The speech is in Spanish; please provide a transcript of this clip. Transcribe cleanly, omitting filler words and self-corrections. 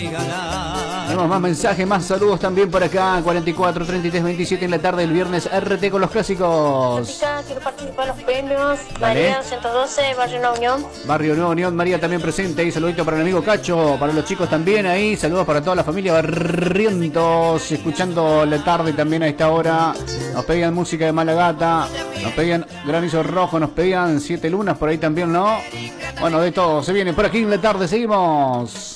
Tenemos más mensajes, más saludos también por acá. 44, 33, 27 en la tarde del viernes. RT con los clásicos. Quiero participar en los premios. Dale. María 112, Barrio Nueva Unión. Barrio Nueva Unión, María también presente. Y saludito para el amigo Cacho, para los chicos también ahí. Saludos para toda la familia Barrientos. Escuchando la tarde también a esta hora. Nos pedían música de Malagata. Nos pedían Granizo Rojo. Nos pedían Siete Lunas por ahí también, ¿no? Bueno, de todo. Se viene por aquí en la tarde. Seguimos.